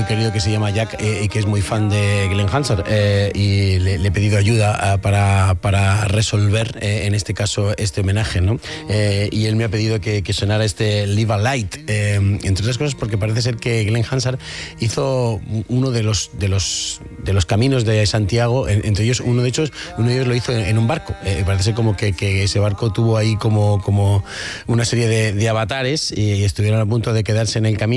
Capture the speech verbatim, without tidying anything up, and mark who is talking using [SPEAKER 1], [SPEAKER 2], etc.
[SPEAKER 1] muy querido que se llama Jack eh, y que es muy fan de Glenn Hansard eh, y le, le he pedido ayuda uh, para, para resolver eh, en este caso este homenaje, ¿no? Eh, y él me ha pedido que, que sonara este Live a Light, eh, entre otras cosas porque parece ser que Glenn Hansard hizo uno de los, de los, de los caminos de Santiago, entre ellos uno de ellos, uno de ellos lo hizo en, en un barco. Eh, parece ser como que, que ese barco tuvo ahí como, como una serie de, de avatares y estuvieron a punto de quedarse en el camino.